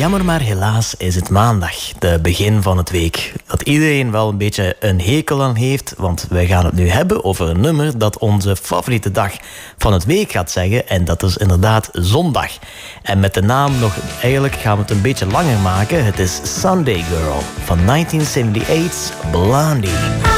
jammer maar helaas is het maandag, de begin van het week. Dat iedereen wel een beetje een hekel aan heeft, want wij gaan het nu hebben over een nummer dat onze favoriete dag van het week gaat zeggen. En dat is inderdaad zondag. En met de naam nog, eigenlijk gaan we het een beetje langer maken. Het is Sunday Girl van 1978's Blondie.